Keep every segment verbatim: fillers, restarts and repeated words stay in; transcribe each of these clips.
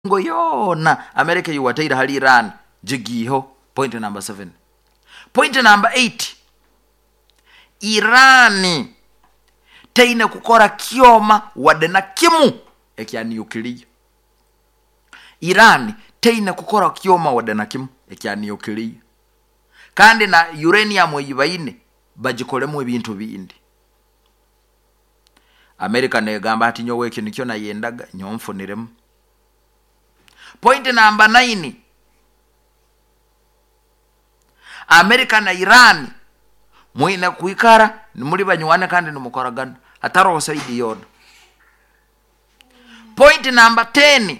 ngo yona America yuwataira hali Iran jigiho. Point number seven. Point number eight. Irani teine kukora kioma wadena kimu ekya nuclear. Irani teine kukora kioma wadena kimu ekya nuclear. Kandi na uranium yibaine bajikolemu ebintu bindi. America negamba ati nyowe kintu kyo nayendaga nyomfuniremu. Point number nine. America na Iran muina kuikara ni muri banywane kandi numukoragana ataro saidi yona. Point number ten.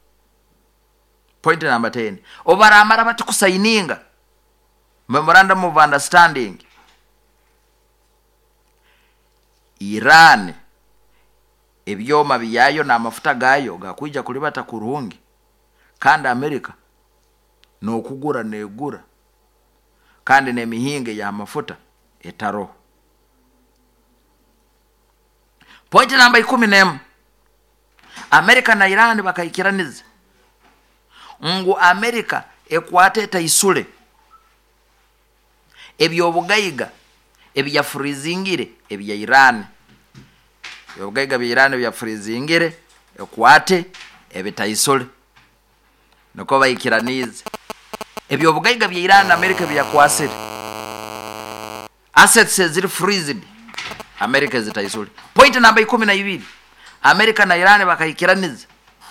Point number ten. Obaramara bati kusaininga memorandum of understanding. Iran ebyoma biyayo na mafuta gayo gakuija kulibata kurungi kandi America no kugura negura kandi ne mihinge ya mafuta etaro. Point number ten. America na Iran bakaikiraniza ngu America ekwate taisule ebyo bugayiga ebya freezingire ebya Iran. Yobugayiga bya Iran bya freezingire ekwate ebitaisule nuko bayikiraniza ebyo bugayiga bya Iran na America bya kwasire assets ziri freezed America zitaisule. Point number twelve. America na Iran bakayikiraniza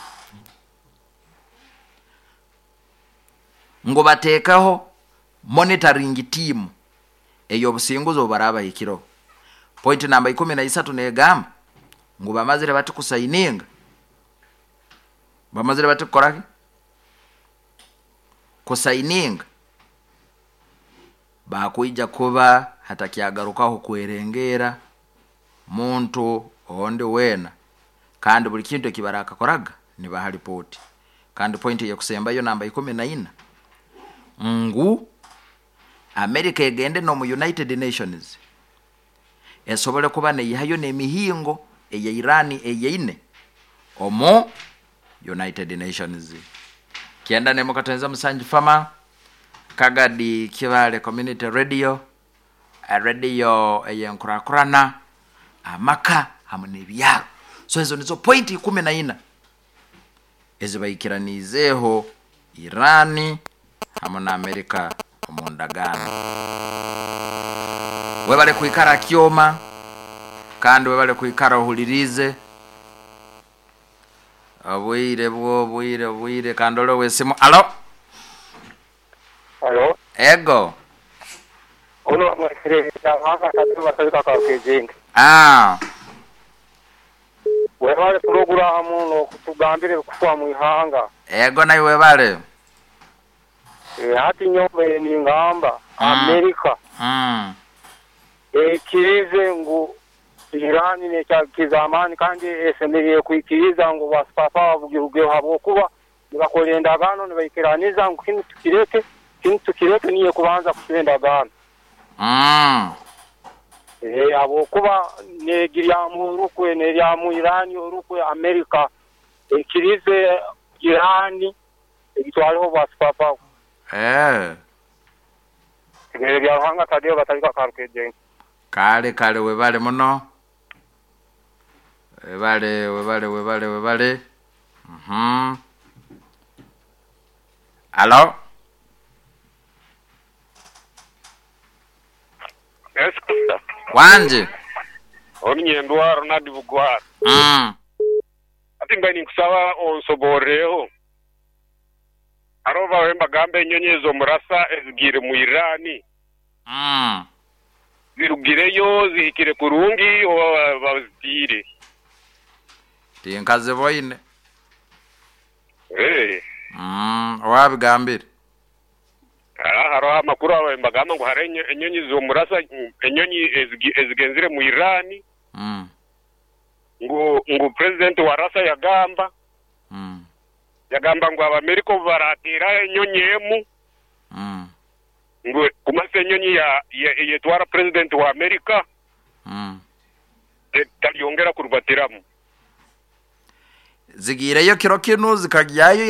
ngo batekaho monitoring team eyo businguzo baraba ikiro. Point number thirteen negamba ngo bamazire bati kusaininga bamazire bati koraki kusaininga bakuija kuba hatakyagarukaho kwerengera muntu onde wena kandi buli kintu kibaraka koraga ni bahali poti. Kandi point ya kusemba yo namba fourteen ngu America egende no mu United Nations esobole kuba ne yayo ne mihingo eya Irani eyeine omo United Nations. Kienda ne mukatenza musanji fama kagadi kibale community radio a radio eyenkurakurana amaka hamune byaro. So hizo nizo point fourteen ezibayikiranizeho Irani hamuna America omundagano. Webale kuikara kioma kandi webale kuikara ohulirize obwire bwo bwire bwire kandolo wesimu. Alo alo ego ono mwesere hanga tatu basabika ka kejinga ah webale programu no kutugambire kufa mu ihanga ego nayo webale e hati nyombe ni ngamba mm. America mm. e kirize ngu Irani ne cya kizamani kandi esemeye kwikiriza ngo basipapa bavugiruge habo kuba nibakolenda gano nibayikiraniza ngo kintu tukireke kintu tukireke niye kubanza kusenda gano mm. eh abo kuba negirya mu rukwe ne rya mu Irani rukwe America ekirize Irani egitwaleho basipapa eh ne rya hanga tadio batalika karukeje kale kale webale muno webale webale webale webale mhm alo eskusa wanje onye ndwaro na dibugwara mm ati ngani kusaba onsoboreho aroba wemba gambe nyonyezo murasa ezigire mu Irani mm zirugireyo zihikire kurungi o bazitire tinkaze boyine eh mm wabigambire ara haro amakuru wemba gamba ngo harenye enyonyezo murasa enyonyi ezigenzire mu Irani mm ngo ngo president wa rasa yagamba mm yagamba ngo abamerika baratira enyonyemu mm ngo kumase nyonyi ya yetwara president wa America mm taliyongera kurubatiramu zigireyo kiro kinu zikajyayo